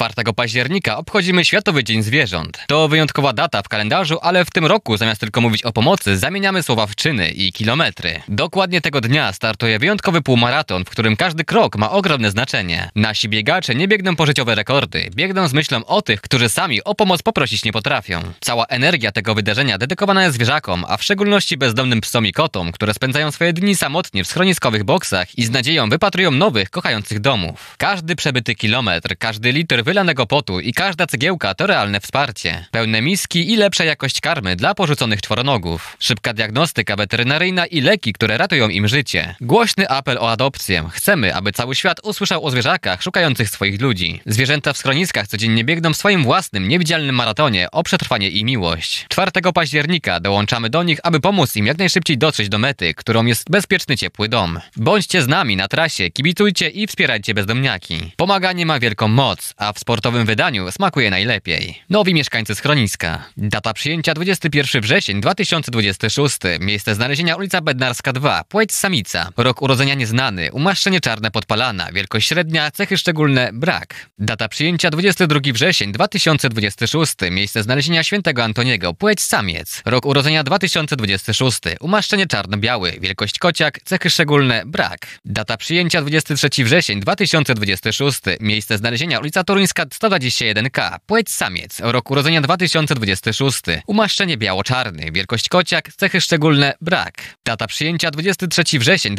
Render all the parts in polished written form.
4 października obchodzimy Światowy Dzień Zwierząt. To wyjątkowa data w kalendarzu, ale w tym roku zamiast tylko mówić o pomocy, zamieniamy słowa w czyny i kilometry. Dokładnie tego dnia startuje wyjątkowy półmaraton, w którym każdy krok ma ogromne znaczenie. Nasi biegacze nie biegną po życiowe rekordy, biegną z myślą o tych, którzy sami o pomoc poprosić nie potrafią. Cała energia tego wydarzenia dedykowana jest zwierzakom, a w szczególności bezdomnym psom i kotom, które spędzają swoje dni samotnie w schroniskowych boksach i z nadzieją wypatrują nowych, kochających domów. Każdy przebyty kilometr, każdy litr wylanego potu i każda cegiełka to realne wsparcie. Pełne miski i lepsza jakość karmy dla porzuconych czworonogów. Szybka diagnostyka weterynaryjna i leki, które ratują im życie. Głośny apel o adopcję. Chcemy, aby cały świat usłyszał o zwierzakach szukających swoich ludzi. Zwierzęta w schroniskach codziennie biegną w swoim własnym, niewidzialnym maratonie o przetrwanie i miłość. 4 października dołączamy do nich, aby pomóc im jak najszybciej dotrzeć do mety, którą jest bezpieczny, ciepły dom. Bądźcie z nami na trasie, kibicujcie i wspierajcie bezdomniaki. Pomaganie ma wielką moc, a w sportowym wydaniu smakuje najlepiej. Nowi mieszkańcy schroniska. Data przyjęcia 21 wrzesień 2026. Miejsce znalezienia ulica Bednarska 2, płeć samica. Rok urodzenia nieznany, umaszczenie czarne podpalana, wielkość średnia, cechy szczególne brak. Data przyjęcia 22 wrzesień 2026. Miejsce znalezienia świętego Antoniego, płeć samiec. Rok urodzenia 2026. Umaszczenie czarno-biały, wielkość kociak, cechy szczególne brak. Data przyjęcia 23 wrzesień 2026. Miejsce znalezienia ulica Toruńska 121K, płeć samiec. Rok urodzenia 2026. Umaszczenie biało-czarny, wielkość kociak, cechy szczególne brak. Data przyjęcia 23 wrzesień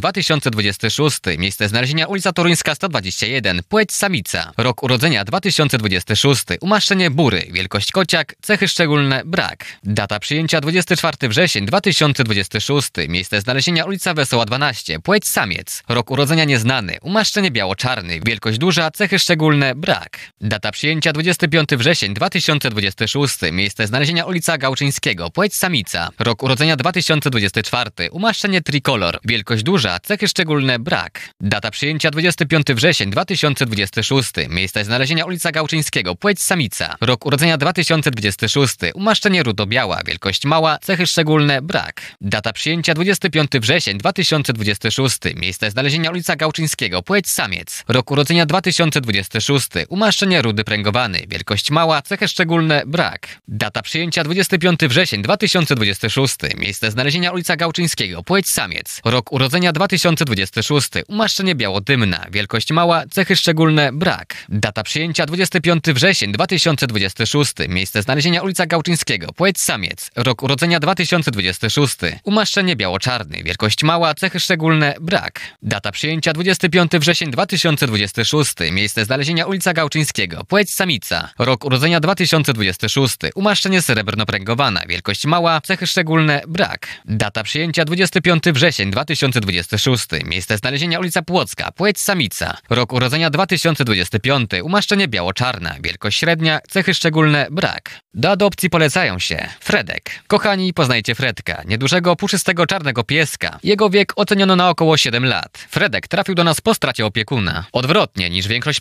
2026. Miejsce znalezienia ulica Toruńska 121, płeć samica. Rok urodzenia 2026. Umaszczenie bury, wielkość kociak, cechy szczególne brak. Data przyjęcia 24 wrzesień 2026. Miejsce znalezienia ulica Wesoła 12, płeć samiec. Rok urodzenia nieznany, umaszczenie biało-czarny, wielkość duża, cechy szczególne brak. Data przyjęcia 25 wrzesień 2026. Miejsce znalezienia ulica Gałczyńskiego, płeć samica. Rok urodzenia 2024. Umaszczenie trikolor, wielkość duża, cechy szczególne brak. Data przyjęcia 25 wrzesień 2026. Miejsce znalezienia ulica Gałczyńskiego, płeć samica. Rok urodzenia 2026. Umaszczenie rudo-biała, wielkość mała, cechy szczególne brak. Data przyjęcia 25 wrzesień 2026. Miejsce znalezienia ulica Gałczyńskiego, płeć samiec. Rok urodzenia 2026. Umaszczenie rudy pręgowany, wielkość mała, cechy szczególne brak. Data przyjęcia 25 wrzesień 2026. Miejsce znalezienia ulica Gałczyńskiego, płeć samiec. Rok urodzenia 2026. Umaszczenie białodymna, wielkość mała, cechy szczególne brak. Data przyjęcia 25 wrzesień 2026. Miejsce znalezienia ulica Gałczyńskiego, płeć samiec. Rok urodzenia 2026. Umaszczenie biało-czarny, wielkość mała, cechy szczególne brak. Data przyjęcia 25 wrzesień 2026. Miejsce znalezienia ulica Gałczyńskiego, płeć samica. Rok urodzenia 2026. Umaszczenie srebrno-pręgowana, wielkość mała, cechy szczególne brak. Data przyjęcia 25 wrzesień 2026. Miejsce znalezienia ulica Płocka, płeć samica. Rok urodzenia 2025. Umaszczenie biało-czarna, wielkość średnia, cechy szczególne brak. Do adopcji polecają się Fredek. Kochani, poznajcie Fredka, niedużego, puszystego czarnego pieska. Jego wiek oceniono na około 7 lat. Fredek trafił do nas po stracie opiekuna. Odwrotnie niż większość